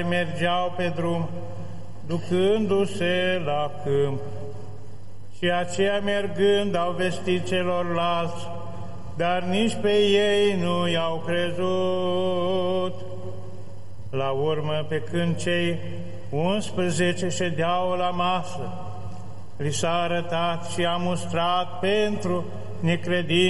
mergeau pe drum, ducându-se la câmp. Și aceia mergând au vestit celorlalți, dar nici pe ei nu i-au crezut. La urmă, pe când cei 11 ședeau la masă, li s-a arătat și a mustrat pentru necredință